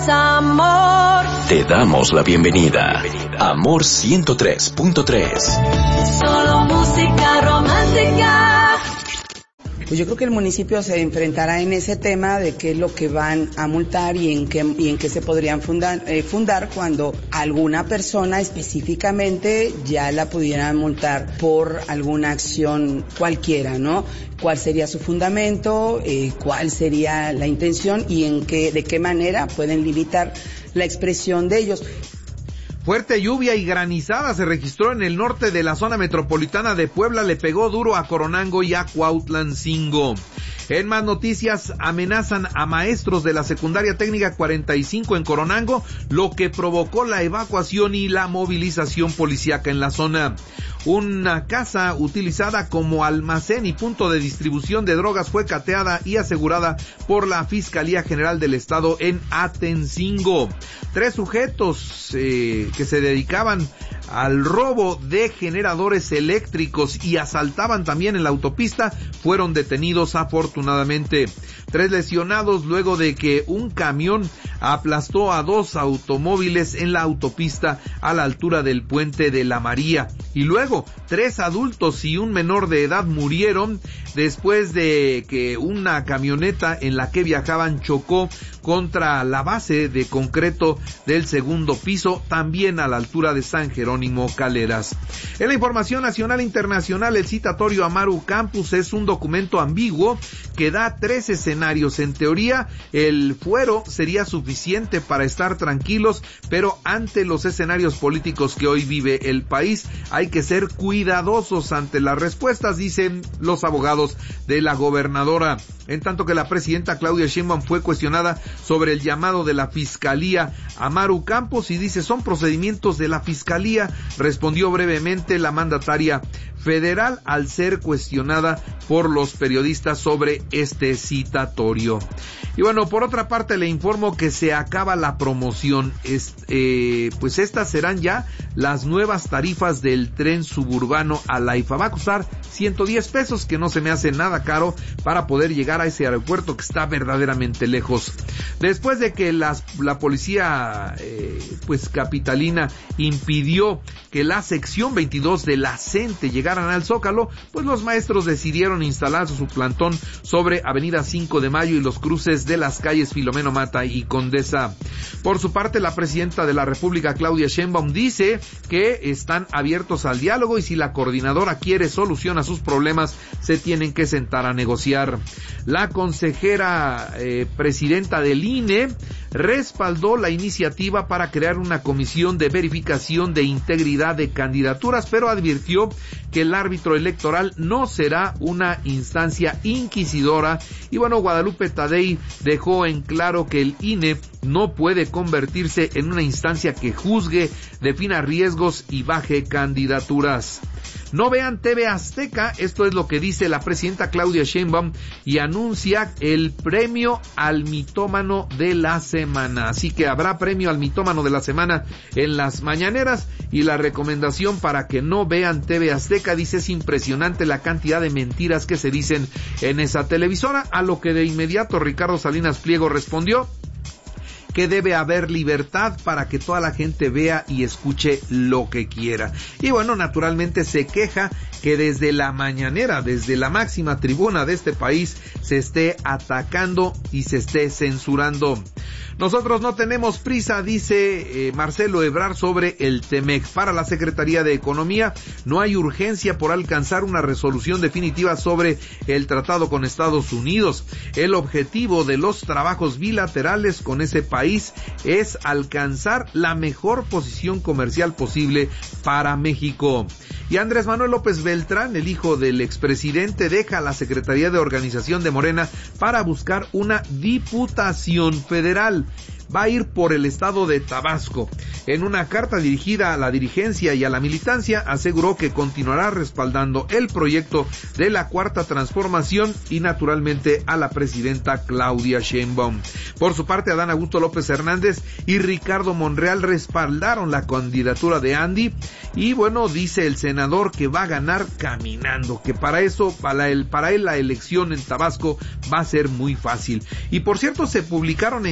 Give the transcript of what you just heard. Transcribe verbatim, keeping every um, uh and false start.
Amor. Te damos la bienvenida. Amor ciento tres punto tres. Solo música romántica. Pues yo creo que el municipio se enfrentará en ese tema de qué es lo que van a multar y en qué, y en qué se podrían fundar, eh, fundar cuando alguna persona específicamente ya la pudieran multar por alguna acción cualquiera, ¿no? ¿Cuál sería su fundamento? Eh, ¿Cuál sería la intención? Y en qué, de qué manera pueden limitar la expresión de ellos. Fuerte lluvia y granizada se registró en el norte de la zona metropolitana de Puebla, le pegó duro a Coronango y a Cuautlancingo. En más noticias, amenazan a maestros de la secundaria técnica cuarenta y cinco en Coronango, lo que provocó la evacuación y la movilización policíaca en la zona. Una casa utilizada como almacén y punto de distribución de drogas fue cateada y asegurada por la Fiscalía General del Estado en Atencingo. Tres sujetos eh, que se dedicaban al robo de generadores eléctricos y asaltaban también en la autopista fueron detenidos afortunadamente. Tres lesionados luego de que un camión aplastó a dos automóviles en la autopista a la altura del puente de la María. Y luego, tres adultos y un menor de edad murieron después de que una camioneta en la que viajaban chocó contra la base de concreto del segundo piso, también a la altura de San Jerónimo Caleras. En la información nacional e internacional, el citatorio Amaru Campus es un documento ambiguo que da tres escenarios. En teoría, el fuero sería suficiente para estar tranquilos, pero ante los escenarios políticos que hoy vive el país, hay que ser cuidadosos ante las respuestas, dicen los abogados de la gobernadora. En tanto que la presidenta Claudia Sheinbaum fue cuestionada sobre el llamado de la Fiscalía Amaru Campos y dice, son procedimientos de la Fiscalía, respondió brevemente la mandataria federal al ser cuestionada por los periodistas sobre este citatorio. Y bueno, por otra parte le informo que se acaba la promoción, es, eh, pues estas serán ya las nuevas tarifas del tren suburbano a la I F A. Va a costar ciento diez pesos, que no se me hace nada caro para poder llegar a ese aeropuerto que está verdaderamente lejos. Después de que las, la policía eh, pues capitalina impidió que la sección veintidós de la CENTE llegaran al Zócalo, pues los maestros decidieron instalar su plantón sobre Avenida cinco de Mayo y los cruces de las calles Filomeno Mata y Condesa. Por su parte, la presidenta de la República, Claudia Sheinbaum, dice que están abiertos al diálogo y si la coordinadora quiere solución a sus problemas, se tienen que sentar a negociar. La consejera eh, presidenta del I N E respaldó la iniciativa para crear una comisión de verificación de integridad de candidaturas, pero advirtió que el árbitro electoral no será una instancia inquisidora. Y bueno, Guadalupe Tadei dejó en claro que el I N E no puede convertirse en una instancia que juzgue, defina riesgos y baje candidaturas. No vean T V Azteca, esto es lo que dice la presidenta Claudia Sheinbaum y anuncia el premio al mitómano de la semana. Así que habrá premio al mitómano de la semana en las mañaneras y la recomendación para que no vean T V Azteca, dice, es impresionante la cantidad de mentiras que se dicen en esa televisora, a lo que de inmediato Ricardo Salinas Pliego respondió que debe haber libertad para que toda la gente vea y escuche lo que quiera. Y bueno, naturalmente se queja que desde la mañanera, desde la máxima tribuna de este país, se esté atacando y se esté censurando. Nosotros no tenemos prisa, dice eh, Marcelo Ebrard sobre el Temec. Para la Secretaría de Economía no hay urgencia por alcanzar una resolución definitiva sobre el tratado con Estados Unidos. El objetivo de los trabajos bilaterales con ese país es alcanzar la mejor posición comercial posible para México. Y Andrés Manuel López Beltrán, el hijo del expresidente, deja la Secretaría de Organización de Morena para buscar una diputación federal. Va a ir por el estado de Tabasco. En una carta dirigida a la dirigencia y a la militancia, aseguró que continuará respaldando el proyecto de la Cuarta Transformación y naturalmente a la presidenta Claudia Sheinbaum. Por su parte, Adán Augusto López Hernández y Ricardo Monreal respaldaron la candidatura de Andy y bueno, dice el senador que va a ganar caminando, que para eso, para él, para él la elección en Tabasco va a ser muy fácil. Y por cierto, se publicaron en